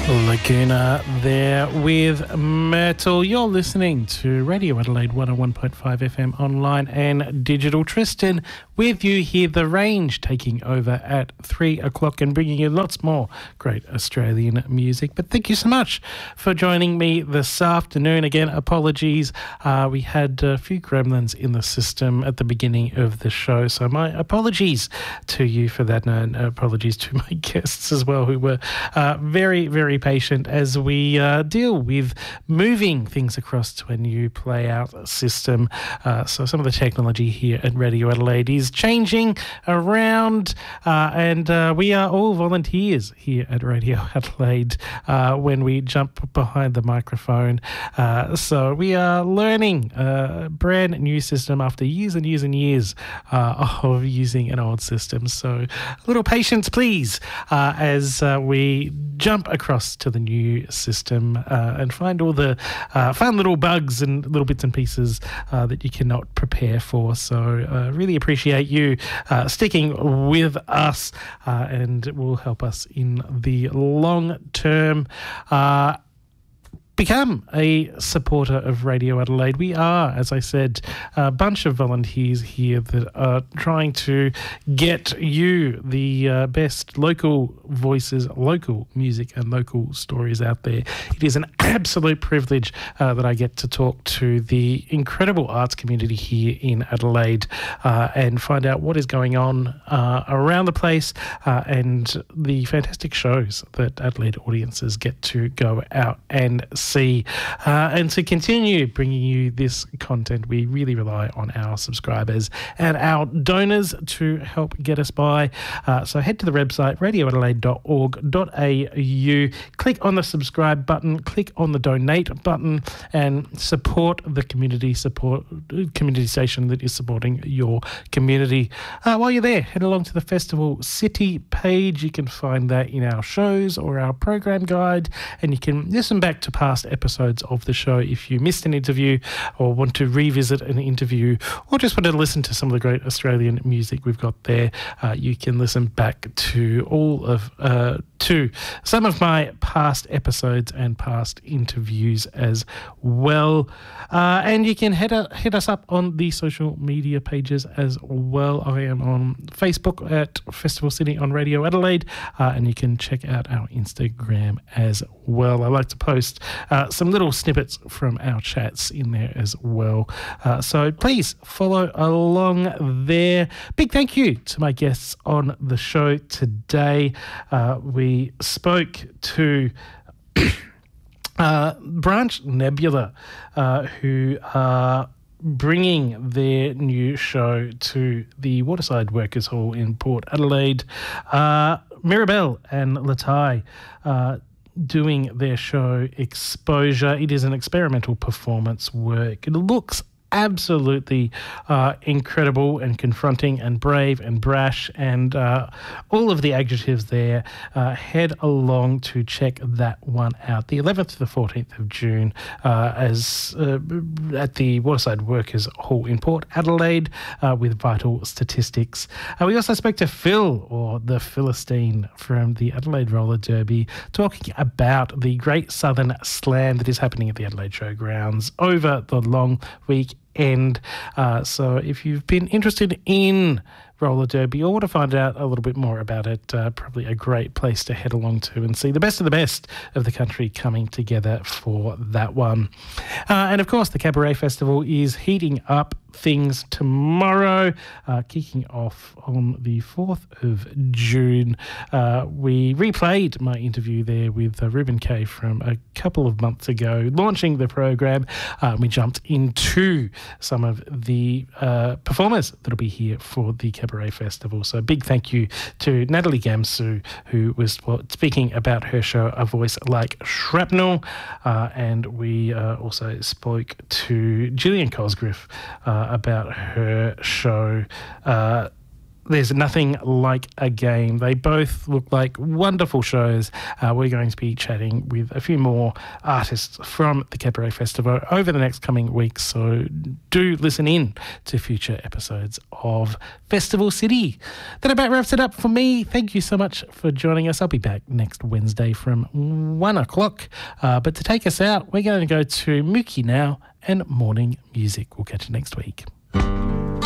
Laguna there with Myrtle. You're listening to Radio Adelaide 101.5 FM online and digital. Tristan with you here, The Range, taking over at 3 o'clock and bringing you lots more great Australian music. But thank you so much for joining me this afternoon. Again, apologies. We had a few gremlins in the system at the beginning of the show, so my apologies to you for that, and apologies to my guests as well, who were very, very patient as we deal with moving things across to a new play-out system. So some of the technology here at Radio Adelaide is changing around, and we are all volunteers here at Radio Adelaide when we jump behind the microphone. So we are learning a brand new system after years and years and years of using an old system. So a little patience, please, as we jump across to the new system and find all the fun little bugs and little bits and pieces that you cannot prepare for. So really appreciate you sticking with us, and it will help us in the long term. Become a supporter of Radio Adelaide. We are, as I said, a bunch of volunteers here that are trying to get you the best local voices, local music and local stories out there. It is an absolute privilege that I get to talk to the incredible arts community here in Adelaide and find out what is going on around the place and the fantastic shows that Adelaide audiences get to go out and see. And to continue bringing you this content, we really rely on our subscribers and our donors to help get us by. So head to the website radioadelaide.org.au, click on the subscribe button, click on the donate button, and support the community station that is supporting your community. While you're there, head along to the Festival City page. You can find that in our shows or our program guide, and you can listen back to past episodes of the show if you missed an interview or want to revisit an interview or just want to listen to some of the great Australian music we've got there. You can listen back to to some of my past episodes and past interviews as well. And you can hit us up on the social media pages as well. I am on Facebook at Festival City on Radio Adelaide, and you can check out our Instagram as well. I like to post some little snippets from our chats in there as well. So please follow along there. Big thank you to my guests on the show today. We spoke to Branch Nebula, who are bringing their new show to the Waterside Workers Hall in Port Adelaide. Mirabelle and Latai doing their show Exposure. It is an experimental performance work. It looks absolutely incredible and confronting and brave and brash and all of the adjectives there. Head along to check that one out. The 11th to the 14th of June at the Waterside Workers Hall in Port Adelaide with Vital Statistics. We also spoke to Phil, or the Philistine, from the Adelaide Roller Derby, talking about the Great Southern Slam that is happening at the Adelaide Showgrounds over the long week. So if you've been interested in roller derby or want to find out a little bit more about it, probably a great place to head along to and see the best of the country coming together for that one. And of course, the Cabaret Festival is heating up things tomorrow, kicking off on the 4th of June. We replayed my interview there with Ruben Kay from a couple of months ago, launching the program. We jumped into some of the performers that'll be here for the Cabaret Festival. So big thank you to Natalie Gamsu, who was speaking about her show A Voice Like Shrapnel, and we also spoke to Gillian Cosgriff about her show There's Nothing Like a Game. They both look like wonderful shows. We're going to be chatting with a few more artists from the Cabaret Festival over the next coming weeks, so do listen in to future episodes of Festival City. That about wraps it up for me. Thank you so much for joining us. I'll be back next Wednesday from 1 o'clock. But to take us out, we're going to go to Mookie now and Morning Music. We'll catch you next week.